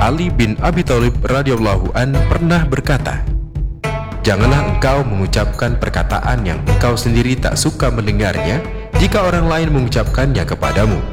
Ali bin Abi Thalib radhiyallahu an pernah berkata, "Janganlah engkau mengucapkan perkataan yang engkau sendiri tak suka mendengarnya jika orang lain mengucapkannya kepadamu.